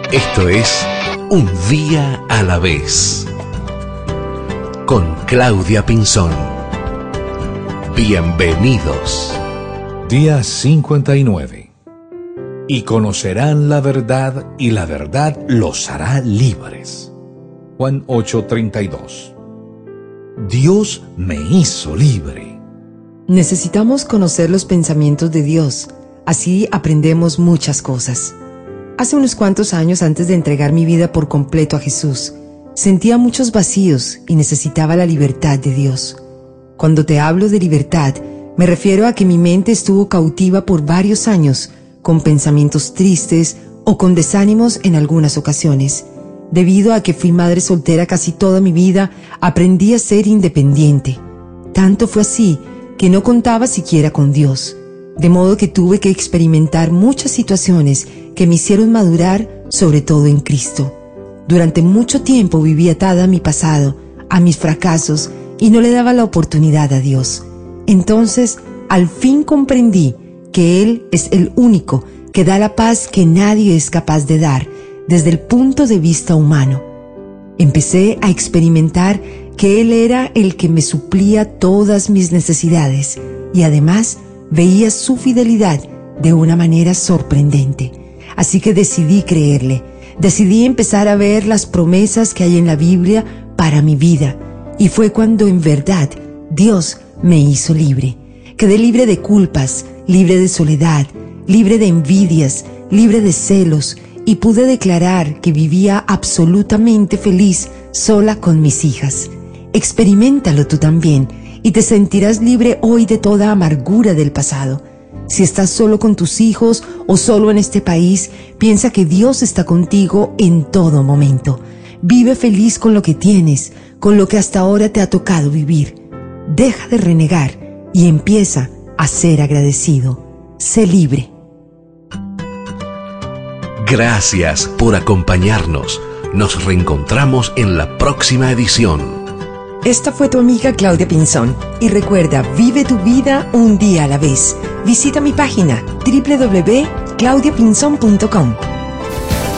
Esto es Un Día a la Vez, con Claudia Pinzón. Bienvenidos. Día 59. Y conocerán la verdad, y la verdad los hará libres. Juan 8:32. Dios me hizo libre. Necesitamos conocer los pensamientos de Dios, así aprendemos muchas cosas. Hace unos cuantos años, antes de entregar mi vida por completo a Jesús, sentía muchos vacíos y necesitaba la libertad de Dios. Cuando te hablo de libertad, me refiero a que mi mente estuvo cautiva por varios años, con pensamientos tristes o con desánimos en algunas ocasiones. Debido a que fui madre soltera casi toda mi vida, aprendí a ser independiente. Tanto fue así que no contaba siquiera con Dios. De modo que tuve que experimentar muchas situaciones que me hicieron madurar, sobre todo en Cristo. Durante mucho tiempo viví atada a mi pasado, a mis fracasos, y no le daba la oportunidad a Dios. Entonces, al fin comprendí que Él es el único que da la paz que nadie es capaz de dar desde el punto de vista humano. Empecé a experimentar que Él era el que me suplía todas mis necesidades y además veía su fidelidad de una manera sorprendente. Así que decidí creerle, decidí empezar a ver las promesas que hay en la Biblia para mi vida. Y fue cuando en verdad Dios me hizo libre. Quedé libre de culpas, libre de soledad, libre de envidias, libre de celos, y pude declarar que vivía absolutamente feliz sola con mis hijas. Experiméntalo tú también y te sentirás libre hoy de toda amargura del pasado. Si estás solo con tus hijos o solo en este país, piensa que Dios está contigo en todo momento. Vive feliz con lo que tienes, con lo que hasta ahora te ha tocado vivir. Deja de renegar y empieza a ser agradecido. Sé libre. Gracias por acompañarnos. Nos reencontramos en la próxima edición. Esta fue tu amiga Claudia Pinzón. Y recuerda, vive tu vida un día a la vez. Visita mi página www.claudiapinzon.com.